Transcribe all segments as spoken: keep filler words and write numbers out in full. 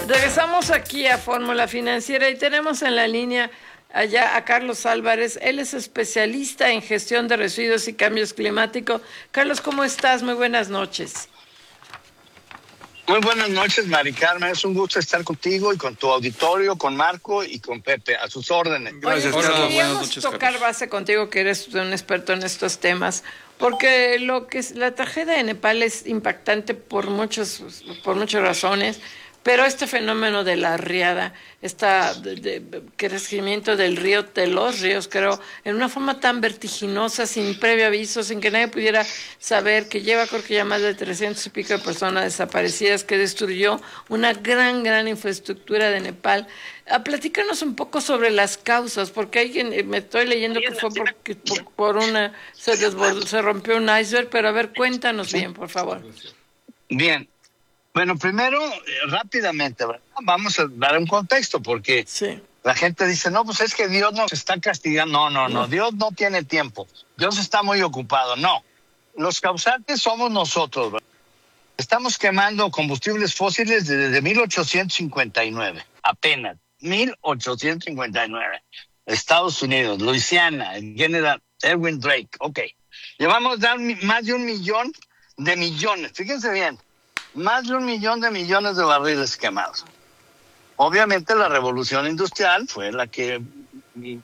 Regresamos aquí a Fórmula Financiera y tenemos en la línea allá a Carlos Álvarez. Él es especialista en gestión de residuos y cambios climáticos. Carlos, ¿cómo estás? Muy buenas noches. Muy buenas noches, Mari Carmen. Es un gusto estar contigo y con tu auditorio, con Marco y con Pepe. A sus órdenes. Gracias, Oye, Carlos. Queríamos noches, tocar Carlos. base contigo, que eres un experto en estos temas, porque lo que es, la tragedia de Nepal es impactante por muchos, por muchas razones. Pero este fenómeno de la riada, este de, de, crecimiento del río, de los ríos, creo, en una forma tan vertiginosa, sin previo aviso, sin que nadie pudiera saber, que lleva, creo que ya más de trescientos y pico de personas desaparecidas, que destruyó una gran, gran infraestructura de Nepal. Ah, platícanos un poco sobre las causas, porque hay, me estoy leyendo que fue porque, por, por una, se, desbordó, se rompió un iceberg, pero a ver, cuéntanos bien, por favor. Bien. Bueno, primero, eh, rápidamente, ¿verdad? Vamos a dar un contexto, porque sí. La gente dice, no, pues es que Dios nos está castigando. No, no, no, no, Dios no tiene tiempo. Dios está muy ocupado. No, los causantes somos nosotros, ¿verdad? Estamos quemando combustibles fósiles desde mil ochocientos cincuenta y nueve, apenas, mil ochocientos cincuenta y nueve. Estados Unidos, Luisiana, el General Erwin Drake, ok. Llevamos ya más de un millón de millones, fíjense bien. Más de un millón de millones de barriles quemados. Obviamente la revolución industrial fue la que eh,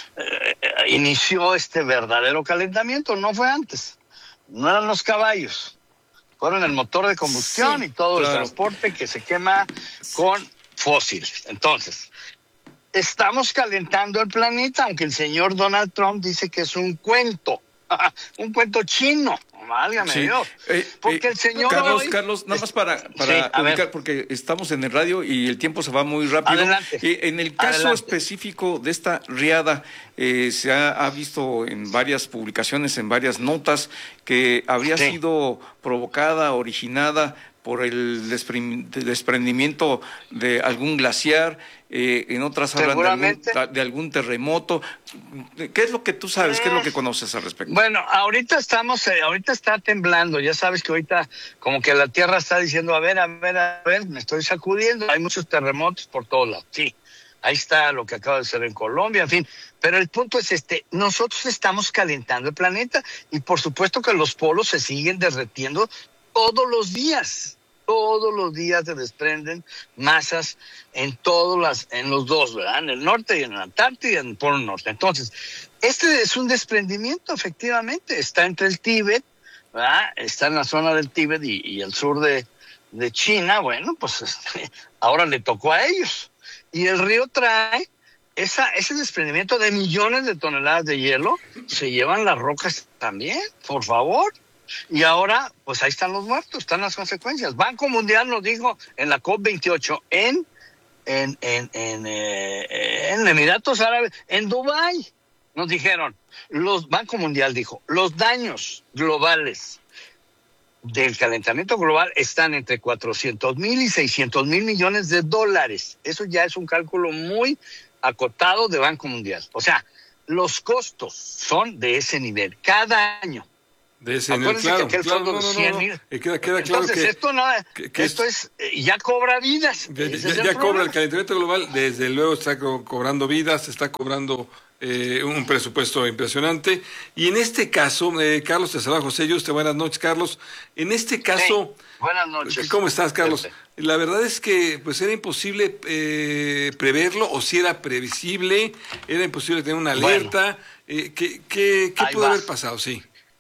inició este verdadero calentamiento, no fue antes. No eran los caballos, fueron el motor de combustión sí, y todo claro. El transporte que se quema con fósiles. Entonces, estamos calentando el planeta, aunque el señor Donald Trump dice que es un cuento, un cuento chino. Válgame sí. Dios. Eh, porque eh, el señor Carlos, hoy... Carlos, nada más para, para sí, ubicar, porque estamos en el radio y el tiempo se va muy rápido. Adelante. Eh, en el caso Adelante. específico de esta riada, eh, se ha, ha visto en varias publicaciones, en varias notas, que habría sí. sido provocada, originada por el desprendimiento de algún glaciar, eh, en otras hablan de algún, de algún terremoto. ¿Qué es lo que tú sabes? ¿Qué es lo que conoces al respecto? Bueno, ahorita estamos, eh, ahorita está temblando, ya sabes que ahorita como que la tierra está diciendo, a ver, a ver, a ver, me estoy sacudiendo, hay muchos terremotos por todos lados, sí. Ahí está lo que acaba de ser en Colombia, en fin. Pero el punto es este, nosotros estamos calentando el planeta y por supuesto que los polos se siguen derretiendo todos los días. Todos los días se desprenden masas en todos las, en los dos, ¿verdad? En el norte y en la Antártida y en el Polo Norte. Entonces, este es un desprendimiento, efectivamente. Está entre el Tíbet, ¿verdad? Está en la zona del Tíbet y, y el sur de, de China. Bueno, pues este, ahora le tocó a ellos. Y el río trae esa, ese desprendimiento de millones de toneladas de hielo. Se llevan las rocas también, por favor. Y ahora, pues ahí están los muertos, están las consecuencias. Banco Mundial nos dijo en la COP veintiocho en en en en, eh, en Emiratos Árabes, en Dubái, nos dijeron, los Banco Mundial dijo, los daños globales del calentamiento global están entre cuatrocientos mil y seiscientos mil millones de dólares. Eso ya es un cálculo muy acotado de Banco Mundial. O sea, los costos son de ese nivel cada año. De ese nivel, claro, que claro, no, no, no. Eh, queda, queda claro Entonces, que, esto, no, que, que esto es, es ya cobra vidas. De, ya ya cobra el calentamiento global, desde luego está co cobrando vidas, está cobrando eh, un presupuesto impresionante. Y en este caso, eh, Carlos, te saluda José Yuste, buenas noches, Carlos. En este caso, sí, buenas noches. ¿Cómo estás, Carlos? Perfecto. La verdad es que pues era imposible eh, preverlo, o si era previsible, era imposible tener una alerta. Bueno, eh, ¿Qué, qué, qué pudo haber pasado? Sí.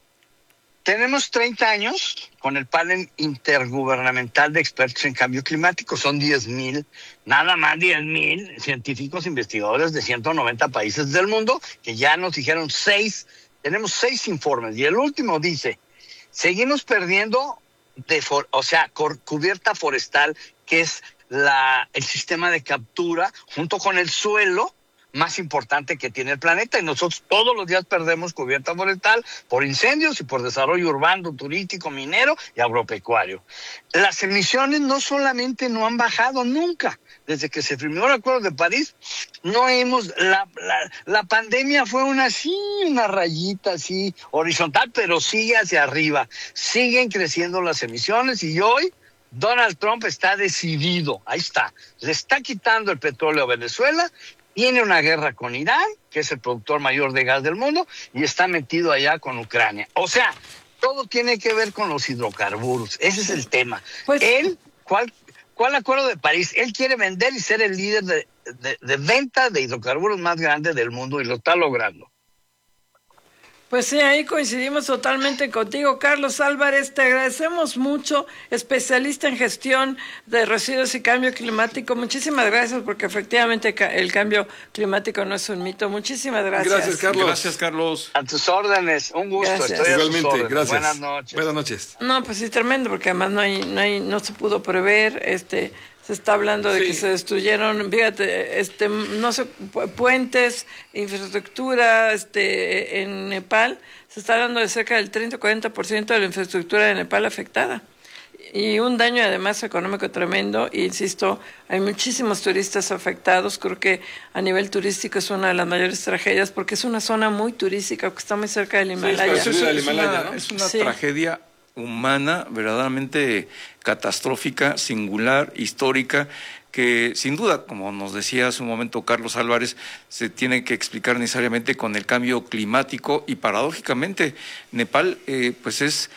Tenemos treinta años con el panel intergubernamental de expertos en cambio climático. Son diez mil, nada más diez mil científicos investigadores de ciento noventa países del mundo que ya nos dijeron seis, tenemos seis informes. Y el último dice, seguimos perdiendo, de for, o sea, cubierta forestal, que es la, el sistema de captura junto con el suelo más importante que tiene el planeta, y nosotros todos los días perdemos cubierta forestal por incendios y por desarrollo urbano, turístico, minero y agropecuario. Las emisiones no solamente no han bajado nunca, desde que se firmó el Acuerdo de París, no hemos, la, la, la pandemia fue una así, una rayita así, horizontal, pero sigue hacia arriba, siguen creciendo las emisiones y hoy Donald Trump está decidido, ahí está, le está quitando el petróleo a Venezuela, tiene una guerra con Irán, que es el productor mayor de gas del mundo, y está metido allá con Ucrania. O sea, todo tiene que ver con los hidrocarburos, ese es el tema. Pues, él, ¿cuál, cuál acuerdo de París? Él quiere vender y ser el líder de, de, de venta de hidrocarburos más grande del mundo, y lo está logrando. Pues sí, ahí coincidimos totalmente contigo, Carlos Álvarez. Te agradecemos mucho, especialista en gestión de residuos y cambio climático. Muchísimas gracias, porque efectivamente el cambio climático no es un mito. Muchísimas gracias. Gracias, Carlos. Gracias, Carlos. A tus órdenes, un gusto. Gracias. Estoy Igualmente, a tus gracias. Buenas noches. Buenas noches. No, pues sí, tremendo, porque además no hay, no hay, no se pudo prever, este... Se está hablando de sí. que se destruyeron, fíjate, este, no sé, puentes, infraestructura, este, en Nepal, se está hablando de cerca del treinta o cuarenta por ciento de la infraestructura de Nepal afectada. Y un daño además económico tremendo, e insisto, hay muchísimos turistas afectados. Creo que a nivel turístico es una de las mayores tragedias, porque es una zona muy turística, que está muy cerca del Himalaya. Sí, es, es, es una, ¿no? es una sí. tragedia humana, verdaderamente catastrófica, singular, histórica, que sin duda, como nos decía hace un momento Carlos Álvarez, se tiene que explicar necesariamente con el cambio climático, y paradójicamente Nepal eh, pues es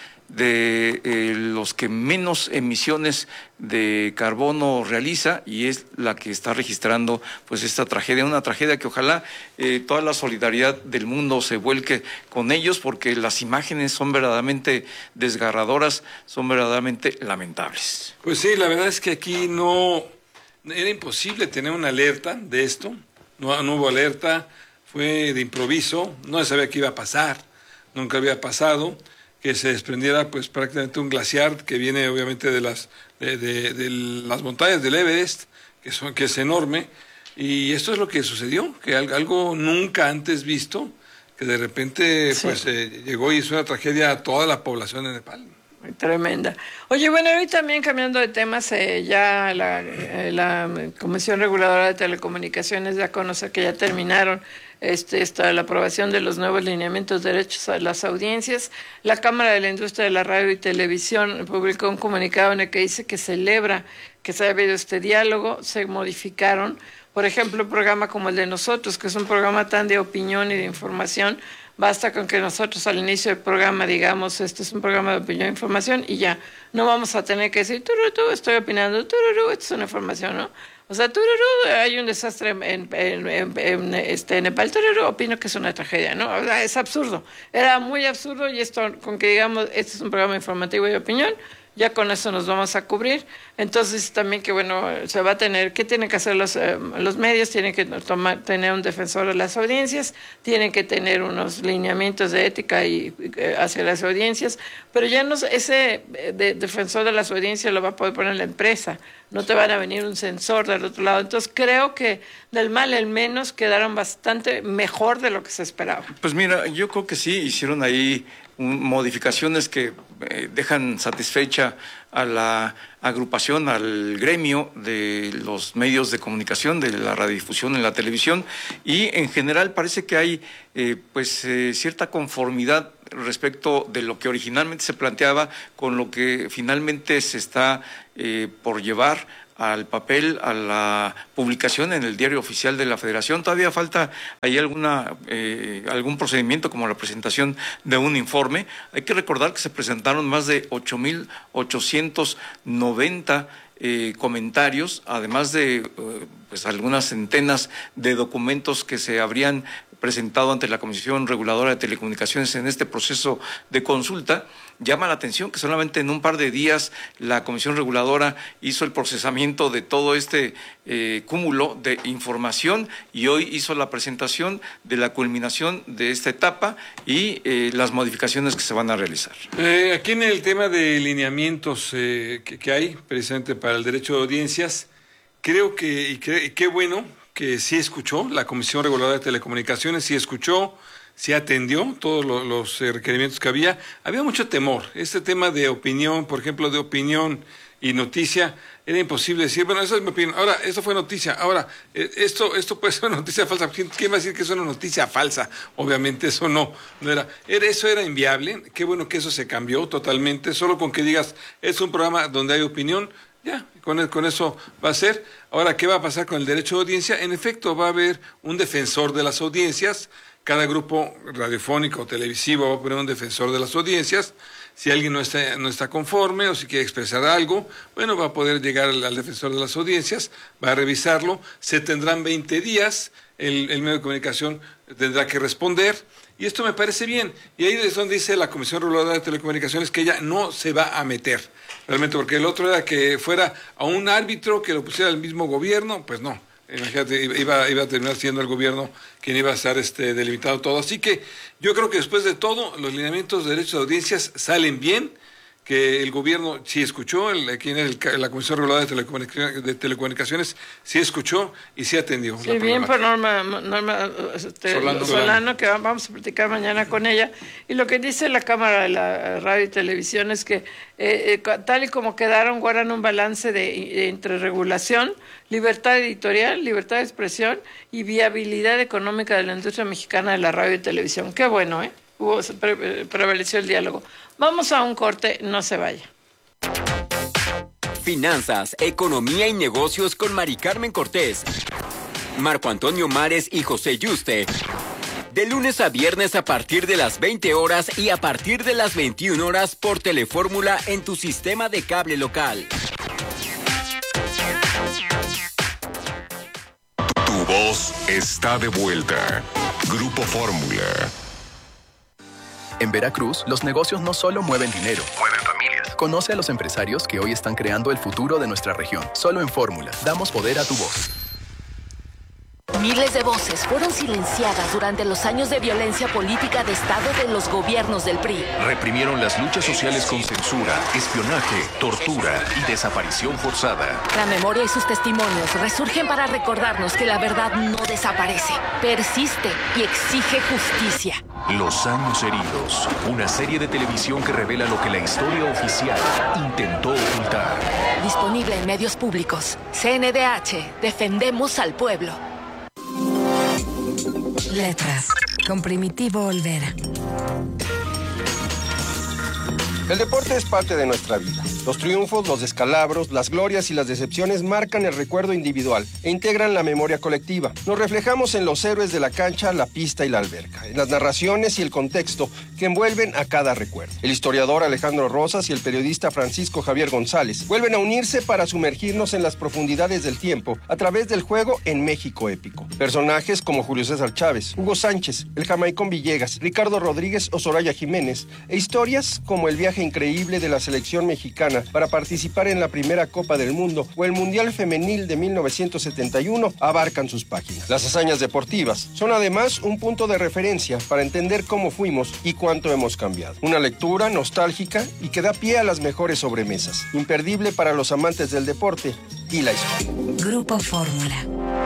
de eh, los que menos emisiones de carbono realiza, y es la que está registrando pues esta tragedia, una tragedia que ojalá eh, toda la solidaridad del mundo se vuelque con ellos, porque las imágenes son verdaderamente desgarradoras, son verdaderamente lamentables. Pues sí, la verdad es que aquí no era imposible tener una alerta de esto, no, no hubo alerta, fue de improviso, no se sabía qué iba a pasar, nunca había pasado que se desprendiera pues prácticamente un glaciar que viene obviamente de las de, de, de las montañas del Everest, que son que es enorme, y esto es lo que sucedió, que algo nunca antes visto, que de repente sí. pues eh, llegó y hizo una tragedia a toda la población de Nepal. Tremenda. Oye, bueno, hoy también cambiando de temas, eh, ya la, eh, la Comisión Reguladora de Telecomunicaciones ya conoce que ya terminaron este, esta, la aprobación de los nuevos lineamientos de derechos a las audiencias. La Cámara de la Industria de la Radio y Televisión publicó un comunicado en el que dice que celebra que se haya habido este diálogo. Se modificaron, por ejemplo, un programa como el de nosotros, que es un programa tan de opinión y de información. Basta con que nosotros al inicio del programa digamos, este es un programa de opinión e información, y ya, no vamos a tener que decir, tururú, estoy opinando, tururú, esto es una información, ¿no? O sea, tururú, hay un desastre en, en, en, en este, Nepal, tururú, opino que es una tragedia, ¿no? O sea, es absurdo, era muy absurdo, y esto, con que digamos, este es un programa informativo y de opinión, ya con eso nos vamos a cubrir. Entonces también que bueno, se va a tener, ¿qué tienen que hacer los, eh, los medios? Tienen que tomar, tener un defensor de las audiencias, tienen que tener unos lineamientos de ética y, eh, hacia las audiencias, pero ya no, ese de, defensor de las audiencias lo va a poder poner la empresa, no te van a venir un censor del otro lado. Entonces creo que del mal el menos quedaron bastante mejor de lo que se esperaba. Pues mira, yo creo que sí, hicieron ahí modificaciones que eh, dejan satisfecha a la agrupación, al gremio de los medios de comunicación, de la radiodifusión en la televisión, y en general parece que hay eh, pues eh, cierta conformidad respecto de lo que originalmente se planteaba con lo que finalmente se está eh, por llevar al papel, a la publicación en el diario oficial de la Federación. Todavía falta ahí alguna eh, algún procedimiento como la presentación de un informe. Hay que recordar que se presentaron más de ocho mil ochocientos noventa eh, comentarios, además de eh, pues algunas centenas de documentos que se habrían presentado ante la Comisión Reguladora de Telecomunicaciones en este proceso de consulta. Llama la atención que solamente en un par de días la Comisión Reguladora hizo el procesamiento de todo este eh, cúmulo de información, y hoy hizo la presentación de la culminación de esta etapa y eh, las modificaciones que se van a realizar. Eh, aquí en el tema de lineamientos eh, que, que hay precisamente para el derecho de audiencias, creo que, y, que, y qué bueno que sí escuchó la Comisión Reguladora de Telecomunicaciones, sí escuchó, sí atendió todos los, los requerimientos que había. Había mucho temor. Este tema de opinión, por ejemplo, de opinión y noticia, era imposible decir, bueno, esa es mi opinión. Ahora, esto fue noticia. Ahora, eh, esto esto puede ser una noticia falsa. ¿Quién, quién va a decir que es una noticia falsa? Obviamente eso no, no era. era. Eso era inviable. Qué bueno que eso se cambió totalmente. Solo con que digas, es un programa donde hay opinión, ya, con, con eso va a ser. Ahora, ¿qué va a pasar con el derecho de audiencia? En efecto, va a haber un defensor de las audiencias. Cada grupo radiofónico o televisivo va a poner un defensor de las audiencias. Si alguien no está, no está conforme o si quiere expresar algo, bueno, va a poder llegar al, al defensor de las audiencias, va a revisarlo, se tendrán veinte días, el, el medio de comunicación tendrá que responder, y esto me parece bien. Y ahí es donde dice la Comisión Reguladora de Telecomunicaciones que ella no se va a meter, realmente, porque el otro era que fuera a un árbitro que lo pusiera el mismo gobierno, pues no. Imagínate, iba, iba a terminar siendo el gobierno quien iba a estar este, delimitado todo. Así que yo creo que después de todo, los lineamientos de derechos de audiencias salen bien, que el gobierno sí escuchó, el, quien es el, la Comisión Reguladora de Telecomunicaciones, de Telecomunicaciones sí escuchó y sí atendió. Sí, bien por Norma, Norma este, Solano, Solano, que vamos a platicar mañana con ella. Y lo que dice la Cámara de la Radio y Televisión es que eh, eh, tal y como quedaron, guardan un balance de, de entre regulación, libertad editorial, libertad de expresión y viabilidad económica de la industria mexicana de la radio y televisión. Qué bueno, ¿eh? Hubo, pre, prevaleció el diálogo. Vamos a un corte, no se vaya. Finanzas, economía y negocios con Mari Carmen Cortés, Marco Antonio Mares y José Yuste. De lunes a viernes a partir de las veinte horas y a partir de las veintiuna horas por Telefórmula en tu sistema de cable local. Tu voz está de vuelta. Grupo Fórmula. En Veracruz, los negocios no solo mueven dinero, mueven familias. Conoce a los empresarios que hoy están creando el futuro de nuestra región. Solo en Fórmula, damos poder a tu voz. Miles de voces fueron silenciadas durante los años de violencia política de Estado de los gobiernos del P R I. Reprimieron las luchas sociales con censura, espionaje, tortura y desaparición forzada. La memoria y sus testimonios resurgen para recordarnos que la verdad no desaparece, persiste y exige justicia. Los años heridos, una serie de televisión que revela lo que la historia oficial intentó ocultar. Disponible en medios públicos. C N D H, defendemos al pueblo. Letras, con Primitivo Olvera. El deporte es parte de nuestra vida. Los triunfos, los descalabros, las glorias y las decepciones marcan el recuerdo individual e integran la memoria colectiva. Nos reflejamos en los héroes de la cancha, la pista y la alberca, en las narraciones y el contexto que envuelven a cada recuerdo. El historiador Alejandro Rosas y el periodista Francisco Javier González vuelven a unirse para sumergirnos en las profundidades del tiempo a través del juego en México épico. Personajes como Julio César Chávez, Hugo Sánchez, el jamaicón Villegas, Ricardo Rodríguez o Soraya Jiménez, e historias como el viaje increíble de la selección mexicana para participar en la primera Copa del Mundo o el Mundial Femenil de mil novecientos setenta y uno abarcan sus páginas. Las hazañas deportivas son además un punto de referencia para entender cómo fuimos y cuánto hemos cambiado. Una lectura nostálgica y que da pie a las mejores sobremesas, imperdible para los amantes del deporte y la historia. Grupo Fórmula.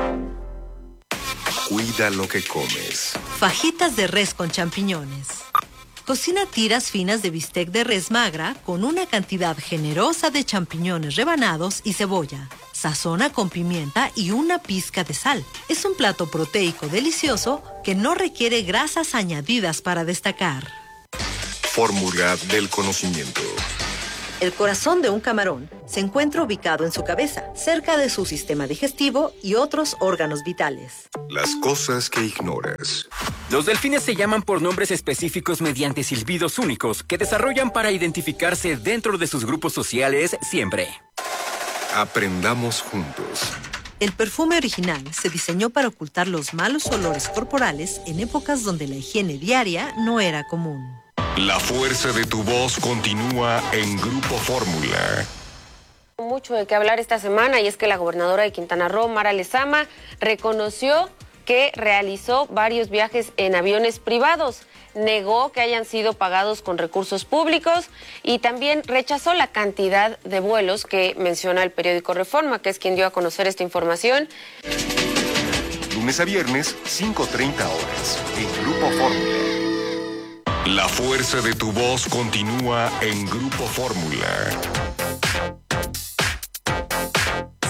Cuida lo que comes. Fajitas de res con champiñones. Cocina tiras finas de bistec de res magra con una cantidad generosa de champiñones rebanados y cebolla. Sazona con pimienta y una pizca de sal. Es un plato proteico delicioso que no requiere grasas añadidas para destacar. Fórmula del conocimiento. El corazón de un camarón se encuentra ubicado en su cabeza, cerca de su sistema digestivo y otros órganos vitales. Las cosas que ignoras. Los delfines se llaman por nombres específicos mediante silbidos únicos que desarrollan para identificarse dentro de sus grupos sociales siempre. Aprendamos juntos. El perfume original se diseñó para ocultar los malos olores corporales en épocas donde la higiene diaria no era común. La fuerza de tu voz continúa en Grupo Fórmula. Mucho de qué hablar esta semana, y es que la gobernadora de Quintana Roo, Mara Lezama, reconoció que realizó varios viajes en aviones privados. Negó que hayan sido pagados con recursos públicos y también rechazó la cantidad de vuelos que menciona el periódico Reforma, que es quien dio a conocer esta información. Lunes a viernes, cinco treinta horas, en Grupo Fórmula. La fuerza de tu voz continúa en Grupo Fórmula.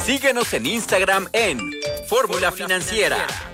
Síguenos en Instagram en Fórmula Financiera.